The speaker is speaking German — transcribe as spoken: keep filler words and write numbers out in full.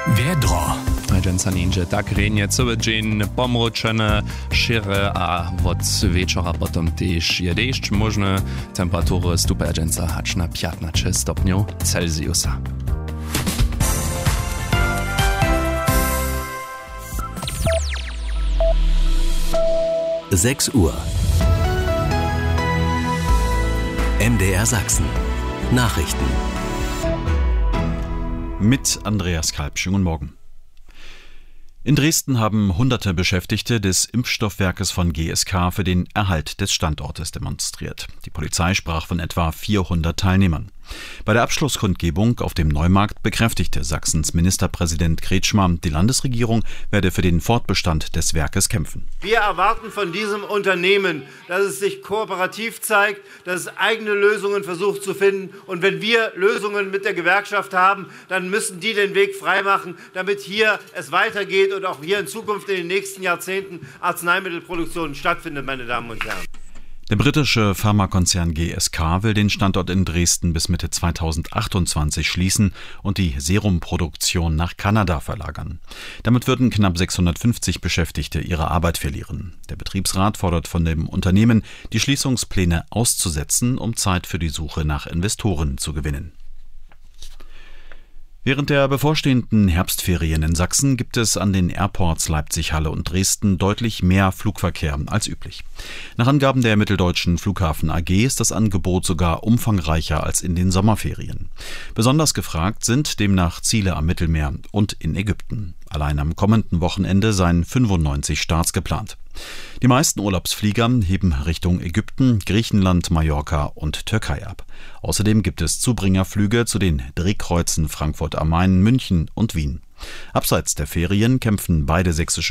Wiedro. Dżęcaninże tak renie cały dzień pomroczone, szyre, a od wieczora potem też je deszcz. Możne temperatury stupają dżęca aż na piętnaście stopni Celsjusza. sechs Uhr. M D R Sachsen. Nachrichten. Mit Andreas Kalb. Schönen Morgen. In Dresden haben hunderte Beschäftigte des Impfstoffwerkes von G S K für den Erhalt des Standortes demonstriert. Die Polizei sprach von etwa vierhundert Teilnehmern. Bei der Abschlusskundgebung auf dem Neumarkt bekräftigte Sachsens Ministerpräsident Kretschmer, die Landesregierung werde für den Fortbestand des Werkes kämpfen. Wir erwarten von diesem Unternehmen, dass es sich kooperativ zeigt, dass es eigene Lösungen versucht zu finden. Und wenn wir Lösungen mit der Gewerkschaft haben, dann müssen die den Weg freimachen, damit hier es weitergeht und auch hier in Zukunft in den nächsten Jahrzehnten Arzneimittelproduktion stattfindet, meine Damen und Herren. Der britische Pharmakonzern G S K will den Standort in Dresden bis Mitte zweitausendachtundzwanzig schließen und die Serumproduktion nach Kanada verlagern. Damit würden knapp sechshundertfünfzig Beschäftigte ihre Arbeit verlieren. Der Betriebsrat fordert von dem Unternehmen, die Schließungspläne auszusetzen, um Zeit für die Suche nach Investoren zu gewinnen. Während der bevorstehenden Herbstferien in Sachsen gibt es an den Airports Leipzig, Halle und Dresden deutlich mehr Flugverkehr als üblich. Nach Angaben der Mitteldeutschen Flughafen A G ist das Angebot sogar umfangreicher als in den Sommerferien. Besonders gefragt sind demnach Ziele am Mittelmeer und in Ägypten. Allein am kommenden Wochenende seien fünfundneunzig Starts geplant. Die meisten Urlaubsflieger heben Richtung Ägypten, Griechenland, Mallorca und Türkei ab. Außerdem gibt es Zubringerflüge zu den Drehkreuzen Frankfurt am Main, München und Wien. Abseits der Ferien kämpfen beide sächsische